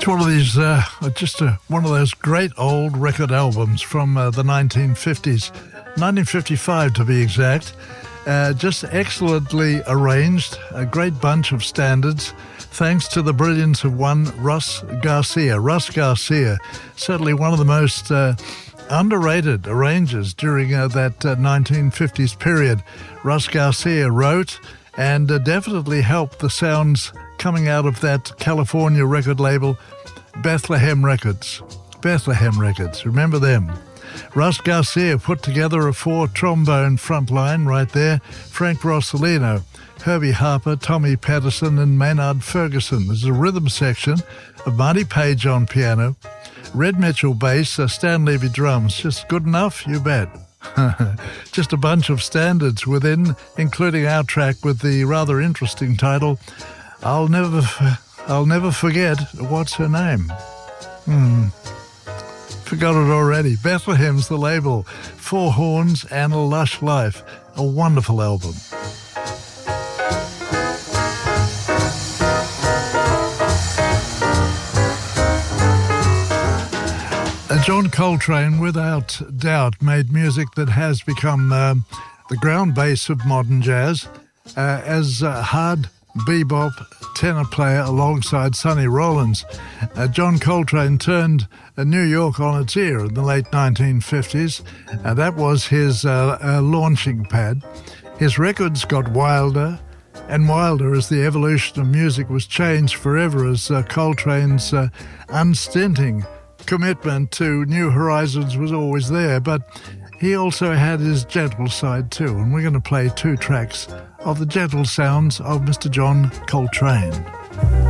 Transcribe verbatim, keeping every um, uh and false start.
It's one of these, uh, just a, one of those great old record albums from uh, the nineteen fifties, nineteen fifty-five to be exact. Uh, just excellently arranged, a great bunch of standards, thanks to the brilliance of one Russ Garcia. Russ Garcia, certainly one of the most uh, underrated arrangers during uh, that uh, nineteen fifties period. Russ Garcia wrote and uh, definitely helped the sounds coming out of that California record label, Bethlehem Records. Bethlehem Records, remember them? Russ Garcia put together a four-trombone front line right there. Frank Rossellino, Herbie Harper, Tommy Patterson and Maynard Ferguson. There's a rhythm section of Marty Page on piano, Red Mitchell bass, uh, Stan Levy drums. Just good enough? You bet. Just a bunch of standards within, including our track with the rather interesting title, I'll never, I'll never forget what's her name. Hmm. Forgot it already. Bethlehem's the label. Four Horns and a Lush Life. A wonderful album. Uh, John Coltrane, without doubt, made music that has become um, the ground base of modern jazz. Uh, as a hard bebop tenor player alongside Sonny Rollins, uh, John Coltrane turned uh, New York on its ear in the late nineteen fifties. Uh, that was his uh, uh, launching pad. His records got wilder and wilder as the evolution of music was changed forever, as uh, Coltrane's uh, unstinting commitment to new horizons was always there. But he also had his gentle side too, and we're going to play two tracks of the gentle sounds of Mister John Coltrane.